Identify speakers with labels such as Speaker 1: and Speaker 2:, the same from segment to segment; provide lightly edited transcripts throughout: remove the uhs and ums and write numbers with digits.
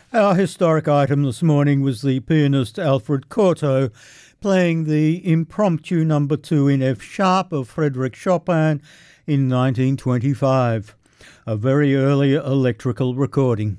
Speaker 1: Our historic item this morning was the pianist Alfred Cortot playing the Impromptu number 2 in F sharp of Frédéric Chopin in 1925, a very early electrical recording.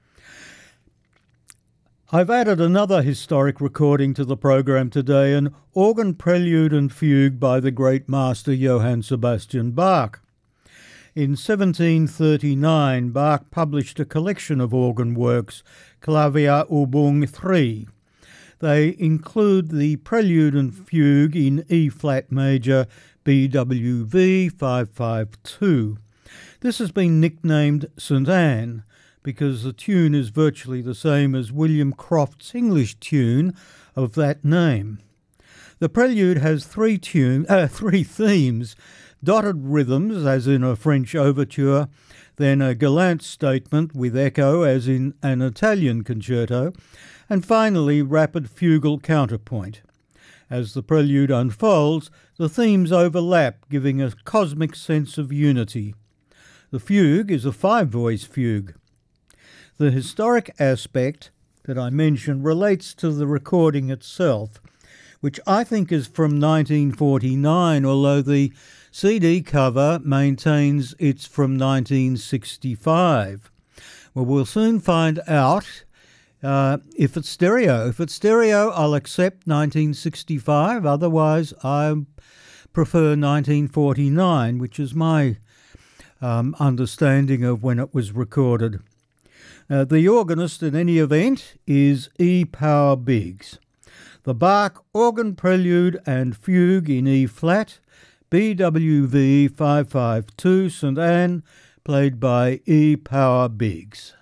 Speaker 1: I've added another historic recording to the program today, an organ prelude and fugue by the great master Johann Sebastian Bach. In 1739, Bach published a collection of organ works, Klavierübung 3. They include the prelude and fugue in E-flat major, BWV 552. This has been nicknamed St Anne because the tune is virtually the same as William Croft's English tune of that name. The prelude has three themes: dotted rhythms, as in a French overture, then a gallant statement with echo, as in an Italian concerto, and finally rapid fugal counterpoint. As the prelude unfolds, the themes overlap, giving a cosmic sense of unity. The fugue is a five-voice fugue. The historic aspect that I mentioned relates to the recording itself, which I think is from 1949, although the CD cover maintains it's from 1965. Well, we'll soon find out if it's stereo. If it's stereo, I'll accept 1965. Otherwise, I prefer 1949, which is my understanding of when it was recorded. The organist, in any event, is E. Power Biggs. The Bach Organ Prelude and Fugue in E-flat, BWV 552, St Anne, played by E. Power Biggs.